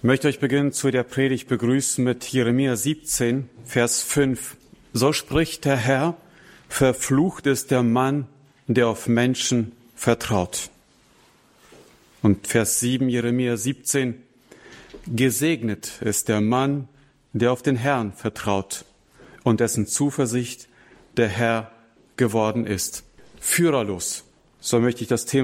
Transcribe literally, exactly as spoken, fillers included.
Ich möchte euch beginnen zu der Predigt begrüßen mit Jeremia siebzehn, Vers fünf. So spricht der Herr, verflucht ist der Mann, der auf Menschen vertraut. Und Vers sieben, Jeremia siebzehn, gesegnet ist der Mann, der auf den Herrn vertraut und dessen Zuversicht der Herr geworden ist. Führerlos, so möchte ich das Thema